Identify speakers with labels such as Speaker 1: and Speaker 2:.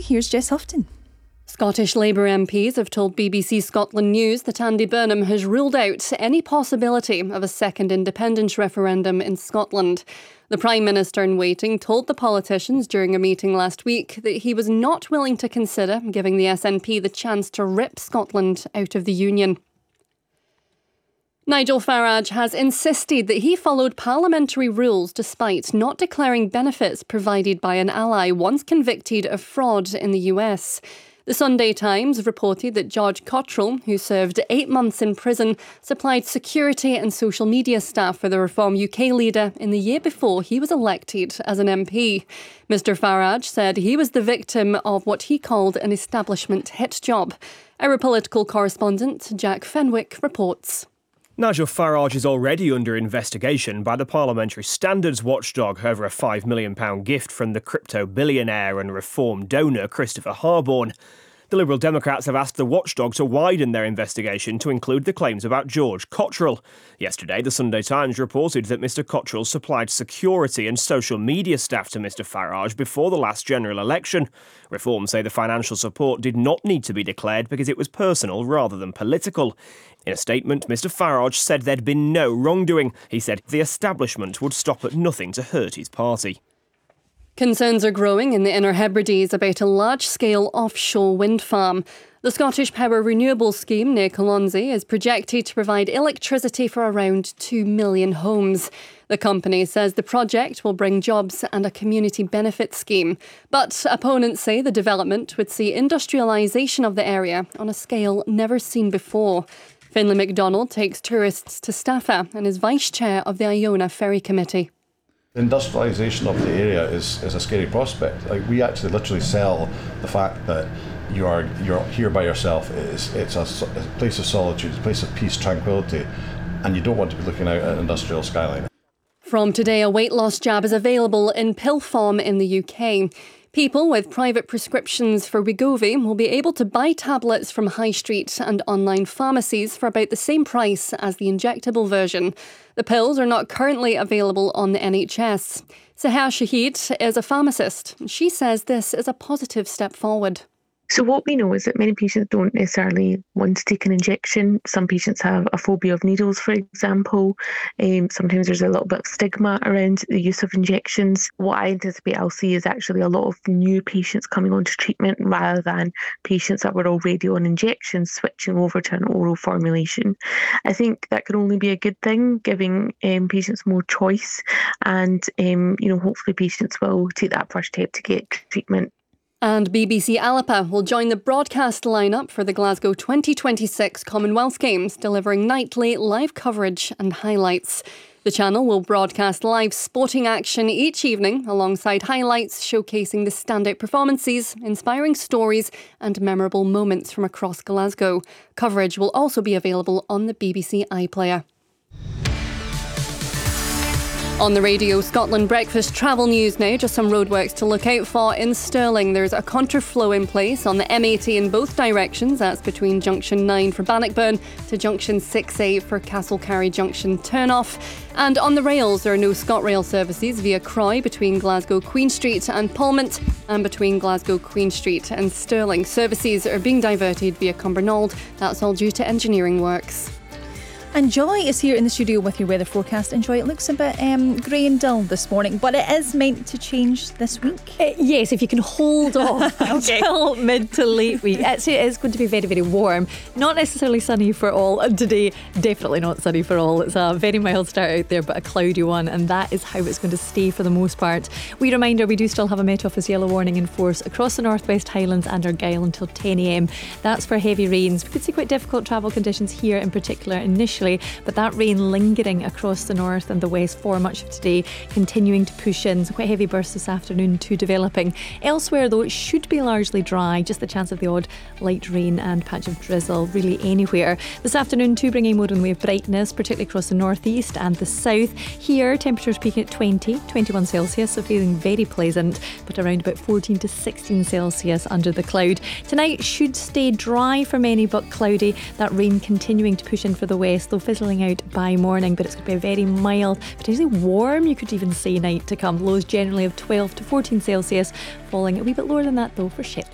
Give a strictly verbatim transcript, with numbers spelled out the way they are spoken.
Speaker 1: here's Jess Houghton.
Speaker 2: Scottish Labour M Ps have told B B C Scotland News that Andy Burnham has ruled out any possibility of a second independence referendum in Scotland. The Prime Minister in waiting told the politicians during a meeting last week that he was not willing to consider giving the S N P the chance to rip Scotland out of the Union. Nigel Farage has insisted that he followed parliamentary rules despite not declaring benefits provided by an ally once convicted of fraud in the U S. The Sunday Times reported that George Cottrell, who served eight months in prison, supplied security and social media staff for the Reform U K leader in the year before he was elected as an M P. Mister Farage said he was the victim of what he called an establishment hit job. Our political correspondent, Jack Fenwick, reports.
Speaker 3: Nigel Farage is already under investigation by the Parliamentary Standards Watchdog over a five million pounds gift from the crypto billionaire and Reform donor Christopher Harborne. The Liberal Democrats have asked the watchdog to widen their investigation to include the claims about George Cottrell. Yesterday, the Sunday Times reported that Mister Cottrell supplied security and social media staff to Mister Farage before the last general election. Reform say the financial support did not need to be declared because it was personal rather than political. In a statement, Mister Farage said there'd been no wrongdoing. He said the establishment would stop at nothing to hurt his party.
Speaker 2: Concerns are growing in the Inner Hebrides about a large-scale offshore wind farm. The Scottish Power Renewable Scheme near Colonsay is projected to provide electricity for around two million homes. The company says the project will bring jobs and a community benefit scheme. But opponents say the development would see industrialisation of the area on a scale never seen before. Finlay MacDonald takes tourists to Staffa and is vice chair of the Iona Ferry Committee.
Speaker 4: The industrialisation of the area is, is a scary prospect. Like, we actually literally sell the fact that you are you're here by yourself. It's, it's a, a place of solitude, a place of peace, tranquility, and you don't want to be looking out at an industrial skyline.
Speaker 2: From today, a weight loss jab is available in pill form in the U K. People with private prescriptions for Wegovy will be able to buy tablets from high street and online pharmacies for about the same price as the injectable version. The pills are not currently available on the N H S. Sahar Shahid is a pharmacist. She says this is a positive step forward.
Speaker 5: So what we know is that many patients don't necessarily want to take an injection. Some patients have a phobia of needles, for example. Um, sometimes there's a little bit of stigma around the use of injections. What I anticipate I'll see is actually a lot of new patients coming onto treatment rather than patients that were already on injections switching over to an oral formulation. I think that can only be a good thing, giving um, patients more choice, and um, you know, hopefully patients will take that first step to get treatment.
Speaker 2: And B B C Alapa will join the broadcast lineup for the Glasgow twenty twenty-six Commonwealth Games, delivering nightly live coverage and highlights. The channel will broadcast live sporting action each evening, alongside highlights showcasing the standout performances, inspiring stories and memorable moments from across Glasgow. Coverage will also be available on the B B C iPlayer. On the Radio Scotland Breakfast travel news now, just some roadworks to look out for in Stirling. There's a contraflow in place on the M eighty in both directions. That's between Junction nine for Bannockburn to Junction six A for Castlecarry Junction turnoff. And on the rails, there are no ScotRail services via Croy between Glasgow Queen Street and Polmont, and between Glasgow Queen Street and Stirling. Services are being diverted via Cumbernauld. That's all due to engineering works.
Speaker 1: And Joy is here in the studio with your weather forecast. And Joy, it looks a bit um, grey and dull this morning, but it is meant to change this week.
Speaker 6: Uh, yes, if you can hold off
Speaker 1: okay.
Speaker 6: until mid to late week. Actually, it is going to be very, very warm. Not necessarily sunny for all. And today, definitely not sunny for all. It's a very mild start out there, but a cloudy one. And that is how it's going to stay for the most part. We reminder, we do still have a Met Office yellow warning in force across the Northwest Highlands and Argyll until ten a m. That's for heavy rains. We could see quite difficult travel conditions here in particular initially. But that rain lingering across the north and the west for much of today, continuing to push in. Some quite heavy bursts this afternoon too developing. Elsewhere though, it should be largely dry, just the chance of the odd light rain and patch of drizzle really anywhere. This afternoon too bringing more in the way of brightness, particularly across the northeast and the south. Here temperatures peaking at twenty, twenty-one Celsius, so feeling very pleasant, but around about fourteen to sixteen Celsius under the cloud. Tonight should stay dry for many but cloudy. That rain continuing to push in for the west, though fizzling out by morning, but it's going to be a very mild, potentially warm, you could even say, night to come. Lows generally of twelve to fourteen Celsius, falling a wee bit lower than that though for Shetland.